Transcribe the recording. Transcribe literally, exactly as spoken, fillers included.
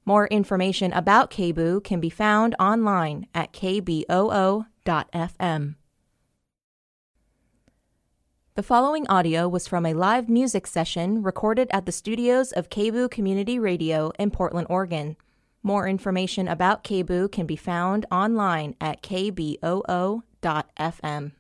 More information about K B O O can be found online at k b o o dot f m. The following audio was from a live music session recorded at the studios of K B O O Community Radio in Portland, Oregon. More information about K B O O can be found online at k b o o dot f m.